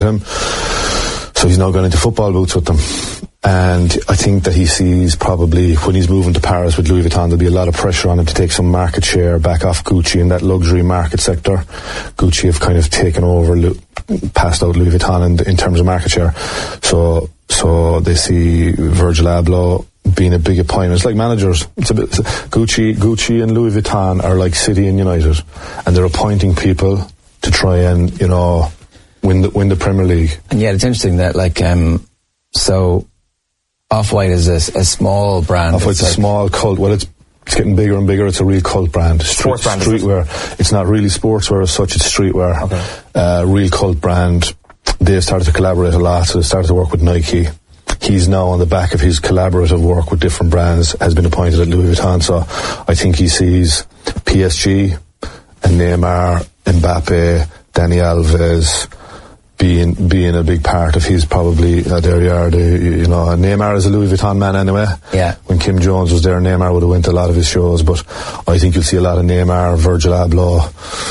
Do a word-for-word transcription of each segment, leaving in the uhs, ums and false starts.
him. So he's now gone into football boots with them. And I think that he sees probably when he's moving to Paris with Louis Vuitton, there'll be a lot of pressure on him to take some market share back off Gucci in that luxury market sector. Gucci have kind of taken over, passed out Louis Vuitton in, in terms of market share. So, so they see Virgil Abloh being a big appointment. It's like managers. It's a bit, it's a, Gucci, Gucci and Louis Vuitton are like City and United, and they're appointing people to try and, you know, win the, win the Premier League. And yeah, it's interesting that like, um, so, Off-White is a, a small brand. Off-White's a like small cult. Well, it's it's getting bigger and bigger. It's a real cult brand. Street, sports brand. Streetwear. It? It's not really sportswear as such. It's streetwear. Okay. Uh, real cult brand. They've started to collaborate a lot. So they started to work with Nike. He's now on the back of his collaborative work with different brands, has been appointed at Louis Vuitton. So I think he sees P S G and Neymar, Mbappe, Dani Alves being being a big part of his probably uh, their yard. Uh, you know, Neymar is a Louis Vuitton man anyway. Yeah. When Kim Jones was there, Neymar would have went to a lot of his shows, but I think you'll see a lot of Neymar, Virgil Abloh,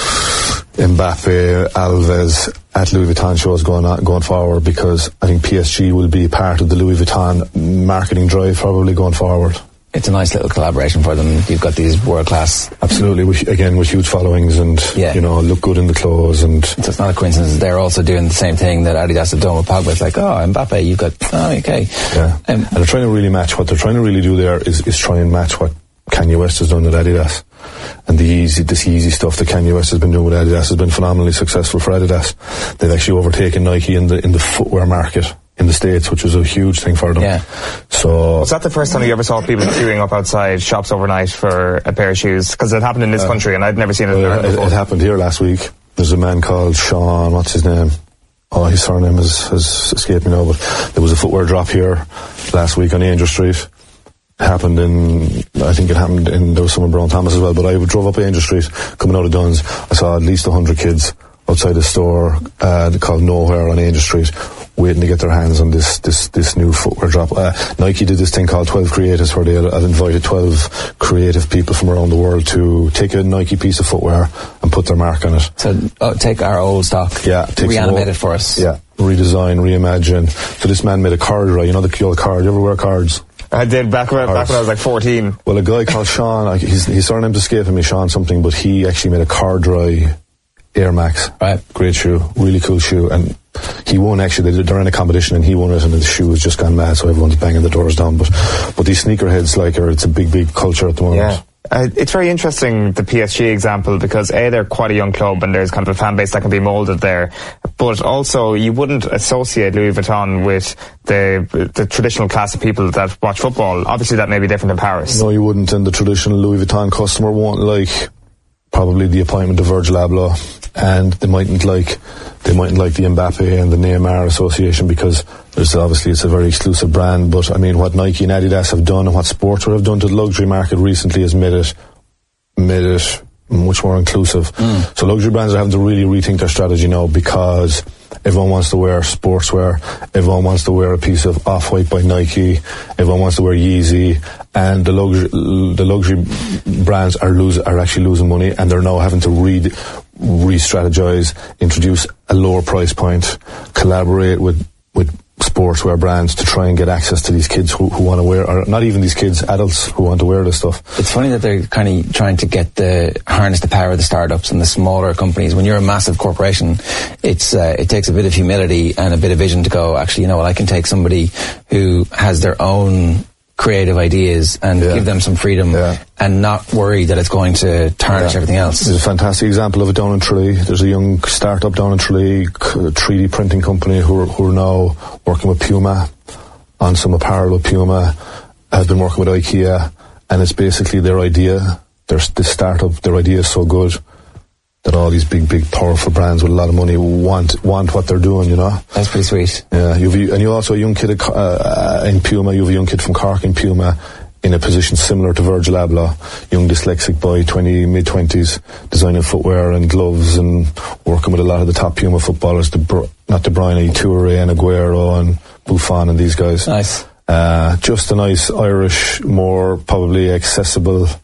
Mbappe, Alves at Louis Vuitton shows going on, going forward, because I think P S G will be part of the Louis Vuitton marketing drive probably going forward. It's a nice little collaboration for them. You've got these world-class... Absolutely, with, again, with huge followings and, yeah. you know, look good in the clothes. And so it's not a coincidence. They're also doing the same thing that Adidas have done with Pogba. It's like, oh, Mbappe, you've got... Oh, okay. Yeah. Um, and they're trying to really match... What they're trying to really do there is, is try and match what Kanye West has done at Adidas. And the easy, this easy stuff that Kanye West has been doing with Adidas has been phenomenally successful for Adidas. They've actually overtaken Nike in the in the footwear market in the States, which was a huge thing for them. Yeah. So was that the first time you ever saw people queuing up outside shops overnight for a pair of shoes? Because it happened in this uh, country, and I'd never seen it. Well, it, it happened here last week. There's a man called Sean. What's his name? Oh, his surname has, has escaped me now. But there was a footwear drop here last week on Angel Street. It happened in, I think it happened in, there was some in Brown Thomas as well. But I drove up Angel Street, coming out of Dunn's. I saw at least a hundred kids outside a store uh, called Nowhere on Angel Street, waiting to get their hands on this this this new footwear drop. Uh, Nike did this thing called twelve Creatives, where they had, had invited twelve creative people from around the world to take a Nike piece of footwear and put their mark on it. So uh, take our old stock, yeah, take reanimate it for us. Yeah, redesign, reimagine. So this man made a card, right? You know the old card. You ever wear cards? I did back when, back when I was like fourteen. Well, a guy called Sean, his, his surname's escaping me, Sean something, but he actually made a Cardroy Air Max. Right. Great shoe, really cool shoe, and he won actually. They, they're in a competition and he won it, and the shoe has just gone mad, so everyone's banging the doors down. But but these sneakerheads, like, are, it's a big, big culture at the moment. Yeah. Uh, it's very interesting, the P S G example, because A, they're quite a young club and there's kind of a fan base that can be moulded there, but also you wouldn't associate Louis Vuitton with the the traditional class of people that watch football. Obviously that may be different in Paris. No, you wouldn't, and the traditional Louis Vuitton customer won't like probably the appointment of Virgil Abloh, and they mightn't like they mightn't like the Mbappe and the Neymar association, because there's obviously it's a very exclusive brand. But I mean, what Nike and Adidas have done and what sportswear have done to the luxury market recently has made it made it much more inclusive. Mm. So luxury brands are having to really rethink their strategy now, because everyone wants to wear sportswear, everyone wants to wear a piece of Off-White by Nike, everyone wants to wear Yeezy, and the luxury the luxury brands are lose are actually losing money, and they're now having to re re-strategize, introduce a lower price point, collaborate with with sportswear brands to try and get access to these kids who, who want to wear, or not even these kids, adults who want to wear this stuff. It's funny that they're kind of trying to get the harness the power of the startups and the smaller companies. When you're a massive corporation, it's uh, it takes a bit of humility and a bit of vision to go, actually, you know what, I can take somebody who has their own creative ideas and yeah. give them some freedom yeah. and not worry that it's going to tarnish yeah. everything else. There's a fantastic example of it down in Tralee. There's a young startup down in Tralee, a three D printing company who are, who are now working with Puma on some apparel with Puma, have been working with IKEA, and it's basically their idea, their, this startup, their idea is so good that all these big, big, powerful brands with a lot of money want want what they're doing, you know. That's pretty sweet. Yeah, you've, and you also a young kid uh, in Puma. You have a young kid from Cork in Puma, in a position similar to Virgil Abloh, young dyslexic boy, twenty mid twenties, designing footwear and gloves and working with a lot of the top Puma footballers. De, not De Bruyne, Touré and Aguero and Buffon and these guys. Nice. Uh, just a nice Irish, more probably accessible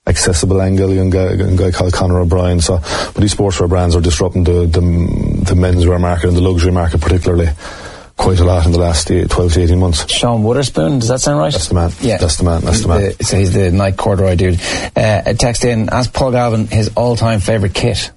accessible angle, a young guy, a young guy called Conor O'Brien. So, but these sportswear brands are disrupting the, the, the menswear market and the luxury market particularly quite a lot in the last twelve to eighteen months. Sean Wotherspoon, does that sound right? That's the man. Yeah. That's the man. That's the man. The, so he's the Nike corduroy dude. Uh, a text in, ask Paul Galvin his all-time favourite kit.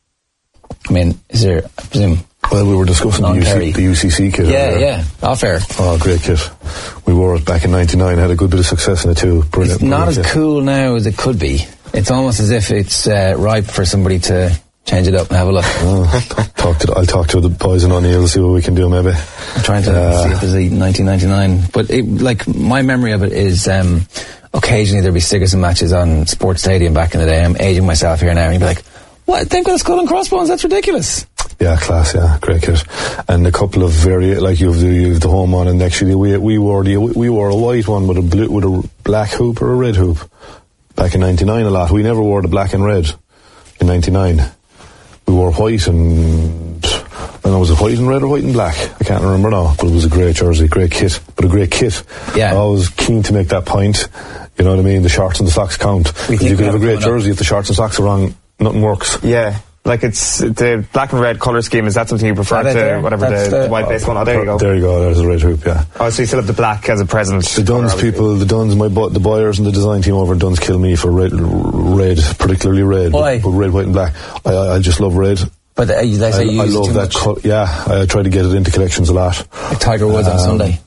I mean, is there, I presume... Well, we were discussing the, U C, the U C C kit. Yeah, earlier. yeah. Off air. Oh, great kit. We wore it back in ninety-nine, had a good bit of success in it too. Brilliant. It's not brilliant as kit. cool now as it could be. It's almost as if it's uh, ripe for somebody to change it up and have a look. Oh, talk to the, I'll talk to the boys in O'Neill, see what we can do maybe. I'm trying to uh, see if there's a nineteen ninety-nine. But it, like, my memory of it is um, occasionally there'd be Sigerson matches on Sports Stadium back in the day. I'm aging myself here now, and you'd be like, what? Think of the skull and crossbones? That's ridiculous. Yeah, class, yeah, great kit. And a couple of very, like you have the, you have the home one, and actually we we wore the we wore a white one with a blue with a black hoop or a red hoop back in ninety-nine a lot. We never wore the black and red in ninety-nine. We wore white and I don't know, was it white and red or white and black? I can't remember now, but it was a great jersey, great kit, but a great kit. Yeah. I was keen to make that point. You know what I mean? The shorts and the socks count. We You could have a great coming up. jersey if the shorts and socks are wrong. Nothing works. Yeah. Like, it's the black and red colour scheme. Is that something you prefer That to there? whatever That's the, the- the white base one? Oh, there you go. There you go. There's a red hoop. Yeah. Oh, so you still have the black as a present. The Duns colour, people, the Duns, my bu- the buyers and the design team over at Duns kill me for red, red, particularly red. Why? But, but red, white, and black. I, I, I just love red. But uh, they say I, you I use it love too that. much. Col- yeah, I try to get it into collections a lot. Like Tiger Woods on Um, Sunday.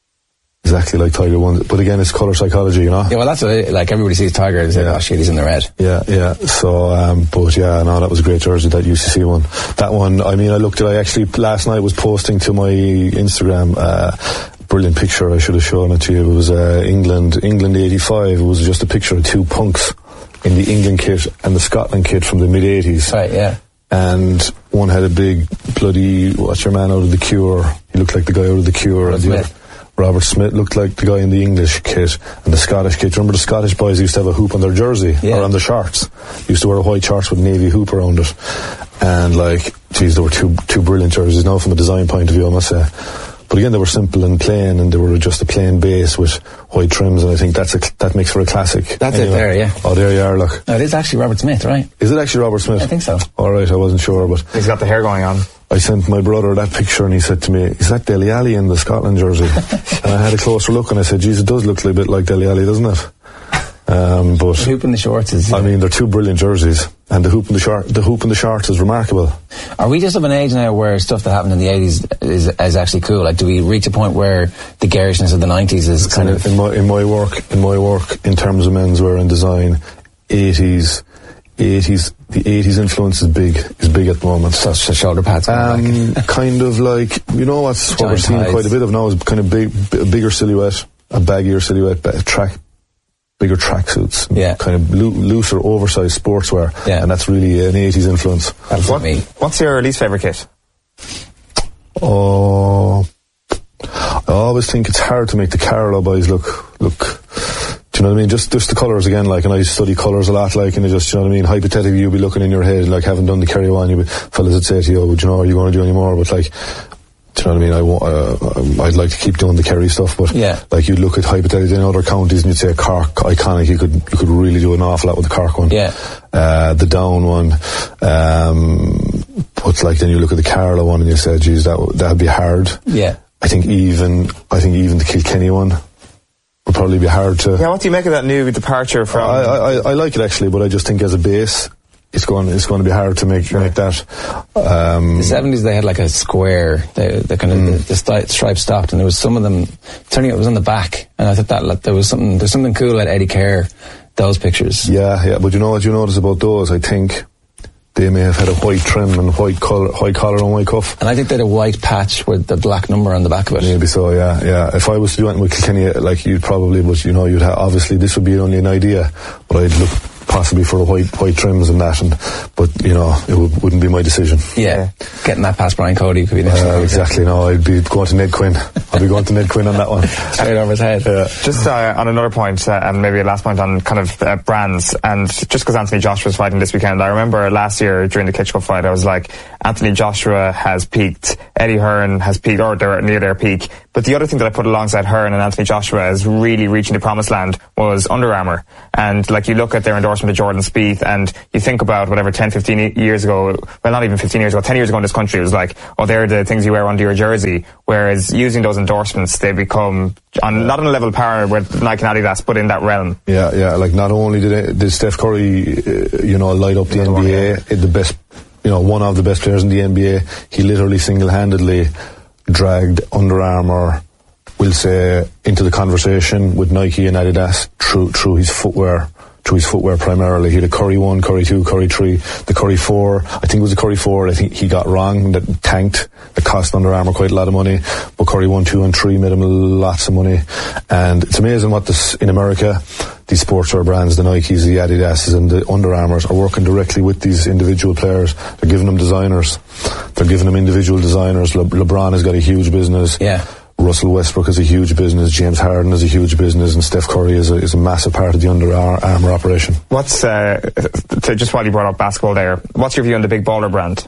Exactly like Tiger One. But again, it's colour psychology, you know. Yeah, well, that's what it, like everybody sees Tiger and say, Yeah. oh shit, he's in the red. Yeah, yeah. So, um, but yeah, no, that was a great jersey, that U C C one. That one, I mean, I looked at, I actually, last night was posting to my Instagram, uh, brilliant picture, I should have shown it to you. It was, uh, England, England eighty-five. It was just a picture of two punks in the England kit and the Scotland kit from the mid eighties. Right, yeah. And one had a big bloody, what's your man out of The Cure? He looked like the guy out of The Cure. Robert and the Smith. other- Robert Smith looked like the guy in the English kit and the Scottish kit. Remember the Scottish boys used to have a hoop on their jersey Yeah. or on their shorts. Used to wear a white shorts with a navy hoop around it. And like, geez, they were two two brilliant jerseys now from a design point of view, I must say. But again, they were simple and plain, and they were just a plain base with white trims, and I think that's a, that makes for a classic. That's it there, yeah. Oh, there you are, look. No, it is actually Robert Smith, right? Is it actually Robert Smith? I think so. All right, I wasn't sure, but He's got the hair going on. I sent my brother that picture and he said to me, is that Dele Alli in the Scotland jersey? And I had a closer look and I said, geez, it does look a bit like Dele Alli, doesn't it? Um, but The hoop and the shorts is... I mean, they're two brilliant jerseys, and the hoop and the short, the hoop and the shorts is remarkable. Are we just of an age now where stuff that happened in the eighties is, is actually cool? Like, do we reach a point where the garishness of the nineties is kind of... in my in my work, in my work, in terms of menswear and design, eighties, eighties, the eighties influence is big, is big at the moment. Such a shoulder pads coming Um, back. kind of like, you know what's what we're Giant seeing ties. quite a bit of now is kind of big, a bigger silhouette, a baggier silhouette, a track, bigger tracksuits, Yeah. kind of loo- looser, oversized sportswear, Yeah. and that's really an eighties influence. That's What, what me. what's your least favourite kit? Oh, I always think it's hard to make the Carlo boys look look. Do you know what I mean? Just just the colours again, like, and I study colours a lot, like, and it just, you know what I mean? Hypothetically, you'll be looking in your head, like, having done the Kerry one, you fellas would say to you, oh, would you know, are you going to do any more? But like, do you know what I mean? I want, uh, I'd like to keep doing the Kerry stuff, but Yeah. like, you'd look at hypothetically in other counties and you'd say Cork, iconic, you could you could really do an awful lot with the Cork one. Yeah. Uh, the Down one, um, but like, then you look at the Carlo one and you say, geez, that w- that'd be hard. Yeah. I think even I think even the Kilkenny one would probably be hard to. Yeah, what do you make of that new departure from... I, I, I like it actually, but I just think as a base, it's going it's going to be hard to make make that. Um, The seventies, they had like a square. They, the kind of Mm. the, the sti- stripe stopped, and there was some of them. Turning out it was on the back, and I thought that like, there was something. There's something cool at Eddie Kerr. Those pictures. yeah, yeah, but you know what you notice about those? I think they may have had a white trim and white collar, white collar and white cuff. And I think they had a white patch with the black number on the back of it. Maybe so, yeah, yeah. If I was to do anything with Kilkenny, like, you'd probably, but you know, you'd have, obviously this would be only an idea, but I'd look possibly for the white white trims and that, and but you know, it would, wouldn't be my decision. Yeah, getting that past Brian Cody could be an issue. Uh, exactly. No, I'd be going to Ned Quinn. I'd be going to Ned Quinn on that one. Straight over his head. Yeah. Just uh, on another point, uh, and maybe a last point on kind of uh, brands, and just because Anthony Joshua was fighting this weekend, I remember last year during the Klitschko fight, I was like, Anthony Joshua has peaked, Eddie Hearn has peaked, or they're near their peak, But the other thing that I put alongside her and Anthony Joshua as really reaching the promised land was Under Armour. And like you look at their endorsement of Jordan Spieth and you think about whatever ten, fifteen years ago, well not even fifteen years ago, ten years ago in this country, it was like, oh, they're the things you wear under your jersey. Whereas using those endorsements, they become on not on a level par with Nike and Adidas, but in that realm. Yeah, yeah. Like not only did, it, did Steph Curry, uh, you know, light up the N B A, the best, you know, one of the best players in the N B A, he literally single-handedly dragged Under Armour, we'll say, into the conversation with Nike and Adidas through through his footwear. Through his footwear primarily. He had a Curry one, Curry two, Curry three. The Curry four, I think it was the Curry four, I think he got wrong, that tanked. It cost Under Armour quite a lot of money. But Curry one, two and three made him lots of money. And it's amazing what this, in America, these sportswear brands, the Nikes, the Adidas and the Under Armours are working directly with these individual players. They're giving them designers. They're giving them individual designers. Le- LeBron has got a huge business. Yeah. Russell Westbrook is a huge business, James Harden is a huge business, and Steph Curry is a, is a massive part of the Under Armour operation. What's, uh, to, just while you brought up basketball there, what's your view on the Big Baller brand?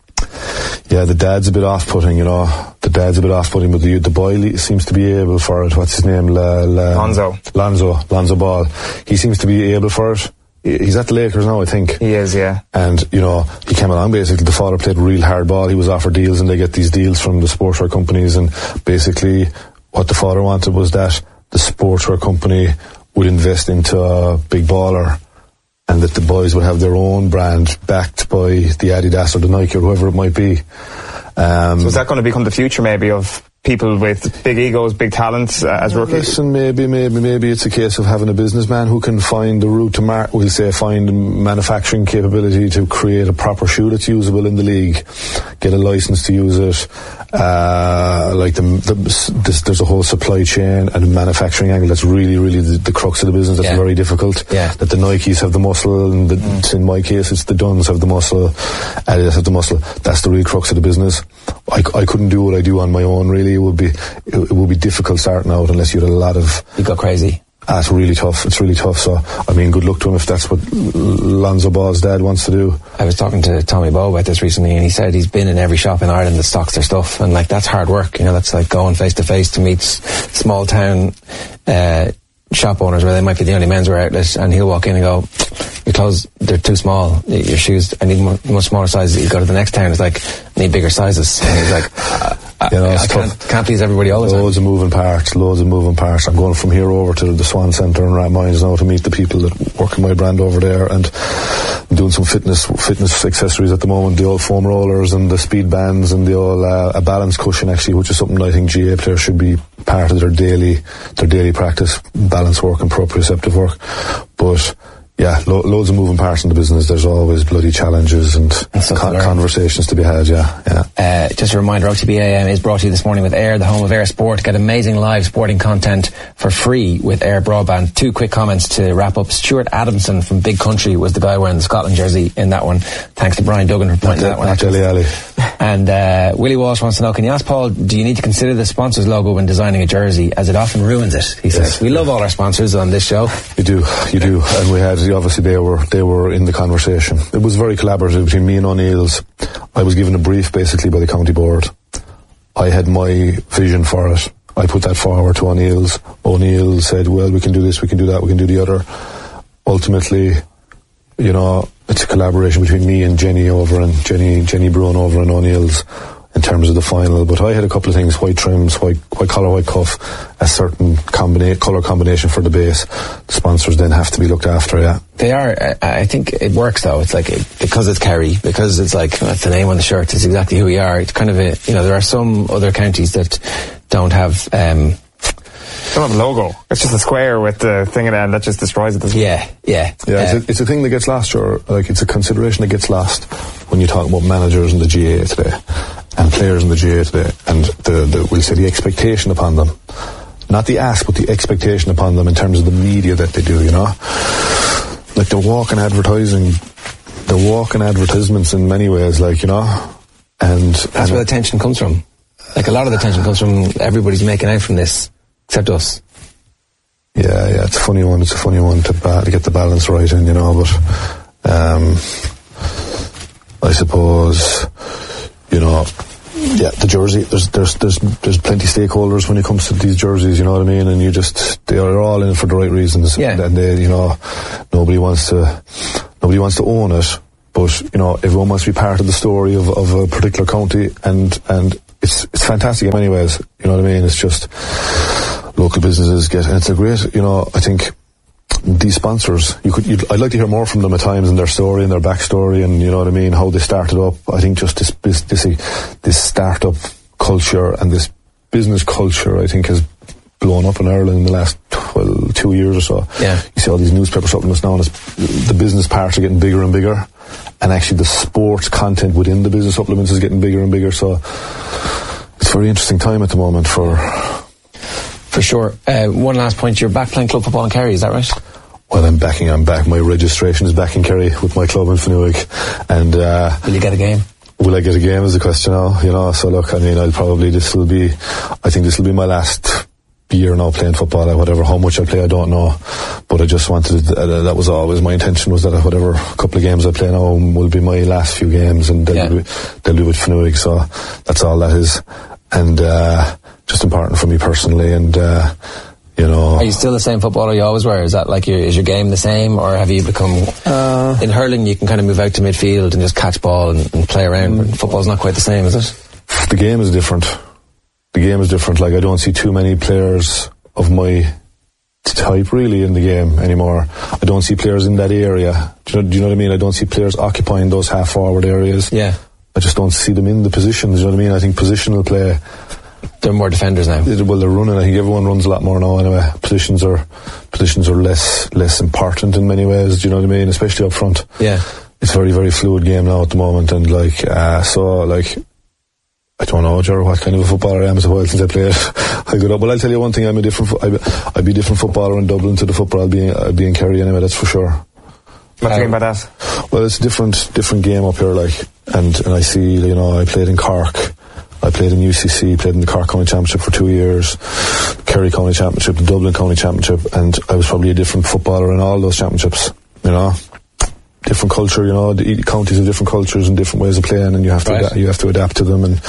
Yeah, the dad's a bit off-putting, you know. The dad's a bit off-putting, but the, the boy seems to be able for it. What's his name? La, La, Lonzo. Lonzo. Lonzo Ball. He seems to be able for it. He's at the Lakers now, I think. He is, yeah. And, you know, he came along basically, the father played real hard ball, he was offered deals and they get these deals from the sportswear companies, and basically what the father wanted was that the sportswear company would invest into a Big Baller and that the boys would have their own brand backed by the Adidas or the Nike or whoever it might be. Um, so is that going to become the future maybe of people with big egos, big talents uh, as rookies? Listen, maybe, maybe, maybe it's a case of having a businessman who can find the route to mar- we'll say find manufacturing capability to create a proper shoe that's usable in the league, get a license to use it. Uh, like the, the this, there's a whole supply chain and manufacturing angle that's really, really the, the crux of the business. That's yeah. very difficult. Yeah. That the Nikes have the muscle, and the, mm. in my case, it's the Duns have the muscle, Adidas have the muscle. That's the real crux of the business. I, I couldn't do what I do on my own. Really, it would be it, it would be difficult starting out unless you had a lot of. You go crazy. Ah, it's really tough. It's really tough. So, I mean, good luck to him if that's what Lonzo Ball's dad wants to do. I was talking to Tommy Bowe about this recently, and he said he's been in every shop in Ireland that stocks their stuff, and like that's hard work. You know, that's like going face to face to meet s- small town uh, shop owners where they might be the only menswear outlet, and he'll walk in and go, "Your clothes, they're too small. Your shoes, I need much, much smaller sizes." You go to the next town, it's like, "I need bigger sizes." And he's like, I, you know, I, I can't, can't please everybody all the time. Loads of moving parts, loads of moving parts. I'm going from here over to the Swan Centre in Rathmines now to meet the people that work in my brand over there, and I'm doing some fitness fitness accessories at the moment, the old foam rollers and the speed bands and the old uh, a balance cushion actually, which is something I think G A players should be part of their daily their daily practice, balance work and proprioceptive work. But yeah, lo- loads of moving parts in the business. There's always bloody challenges and con- conversations to be had, yeah. yeah. Uh, just a reminder, O T B A M is brought to you this morning with Air, the home of Air Sport. Get amazing live sporting content for free with Air Broadband. Two quick comments to wrap up. Stuart Adamson from Big Country was the guy wearing the Scotland jersey in that one. Thanks to Brian Duggan for pointing that one out. Dele Alli. And uh, Willie Walsh wants to know, can you ask Paul, do you need to consider the sponsor's logo when designing a jersey, as it often ruins it? He says. Yes. We love all our sponsors on this show. You do, you do. And we had, obviously they were they were in the conversation. It was very collaborative between me and O'Neill's. I was given a brief basically by the county board. I had my vision for it. I put that forward to O'Neill's. O'Neill said, well, we can do this, we can do that, we can do the other. Ultimately, you know, it's a collaboration between me and Jenny over and Jenny Jenny Bruin over in O'Neill's in terms of the final. But I had a couple of things: white trims, white white collar, white cuff, a certain combina- colour combination for the base. The sponsors then have to be looked after, yeah. They are, I think it works though. It's like, it, because it's Kerry, because it's like, that's the name on the shirt, it's exactly who we are. It's kind of a, you know, there are some other counties that don't have, um, don't have a logo. It's just a square with the thing in it, and that just destroys it. Yeah, yeah. Yeah, uh, it's, a, it's a thing that gets lost, or like it's a consideration that gets lost when you talk about managers in the G A A today and players in the G A A today, and the, the we'll say the expectation upon them, not the ask, but the expectation upon them in terms of the media that they do. You know, like they're walking advertising, they're walking advertisements in many ways, like, you know, and that's and where the tension comes from. Like a lot of the tension comes from everybody's making out from this. Except us. Yeah, yeah, it's a funny one. It's a funny one to ba- to get the balance right in, you know. But um, I suppose, you know, yeah, the jersey. There's there's there's there's plenty of stakeholders when it comes to these jerseys. You know what I mean? And you just they are all in it for the right reasons. Yeah. And they, you know, nobody wants to nobody wants to own it, but you know, everyone wants to be part of the story of of a particular county, and and it's it's fantastic in many ways. You know what I mean? It's just local businesses get, and it's a great. You know, I think. These sponsors, you could. You'd, I'd like to hear more from them at times, and their story and their backstory, and you know what I mean, how they started up. I think just this this this, this startup culture and this business culture, I think, has blown up in Ireland in the last twelve, two years or so. Yeah, you see all these newspaper supplements now, and it's, the business parts are getting bigger and bigger, and actually the sports content within the business supplements is getting bigger and bigger. So it's a very interesting time at the moment for. For sure. Uh, one last point, you're back playing club football in Kerry, is that right? Well, I'm backing, I'm back. My registration is back in Kerry with my club in Fenwick. And, uh... Will you get a game? Will I get a game is the question now, you know. So look, I mean, I'll probably, this will be, I think this will be my last year now playing football. Whatever, how much I play, I don't know. But I just wanted, uh, that was always my intention, was that whatever couple of games I play now will be my last few games, and they'll, yeah. be, they'll be with Fenwick. So that's all that is. And, uh, just important for me personally, and uh, you know. Are you still the same footballer you always were? Is that like your, is your game the same, or have you become? Uh, in hurling, you can kind of move out to midfield and just catch ball and, and play around. Mm. But football's not quite the same, is it? The game is different. The game is different. Like, I don't see too many players of my type really in the game anymore. I don't see players in that area. Do you know, do you know what I mean? I don't see players occupying those half forward areas. Yeah. I just don't see them in the positions. You know what I mean? I think positional play. They're more defenders now. Well, they're running. I think everyone runs a lot more now. Anyway, positions are positions are less less important in many ways. Do you know what I mean? Especially up front. Yeah, it's a very very fluid game now at the moment, and like uh, so like I don't know, Ger, what kind of a footballer I am. It's a while since I played. I got up. Well, I'll tell you one thing. I'm a different. I'd, I'd be a different footballer in Dublin to the football I'd be I'd be in Kerry anyway. That's for sure. What do you mean by that? Well, it's a different different game up here, like, and and I see, you know, I played in Cork. I played in U C C, played in the Cork County Championship for two years, Kerry County Championship, the Dublin County Championship, and I was probably a different footballer in all those championships, you know. Different culture, you know, the counties have different cultures and different ways of playing, and you have to right. ad- you have to adapt to them, and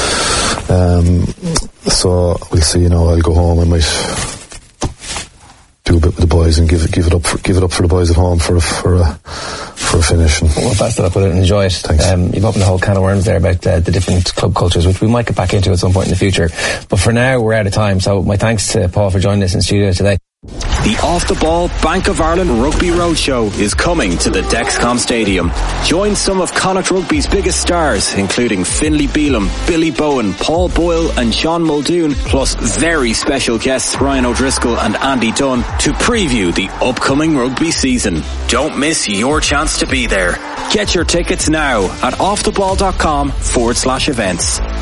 um, so we'll see, you know, I'll go home, I might do a bit with the boys and give it give it up for, give it up for the boys at home for a, for a for a finish. And well, best of luck with it and enjoy it. Thanks. Um, you've opened a whole can of worms there about uh, the different club cultures, which we might get back into at some point in the future. But for now, we're out of time. So my thanks to Paul for joining us in studio today. The Off the Ball Bank of Ireland Rugby Roadshow is coming to the Dexcom Stadium. Join some of Connacht Rugby's biggest stars, including Finlay Beelum, Billy Bowen, Paul Boyle and Sean Muldoon, plus very special guests Ryan O'Driscoll and Andy Dunn to preview the upcoming rugby season. Don't miss your chance to be there. Get your tickets now at offtheball.com forward slash events.